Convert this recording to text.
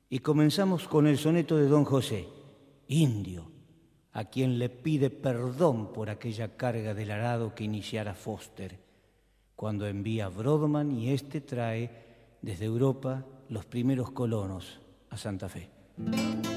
Y comenzamos con el soneto de Don José, indio, a quien le pide perdón por aquella carga del arado que iniciara Foster, cuando envía a Brodmann y éste trae desde Europa los primeros colonos a Santa Fe.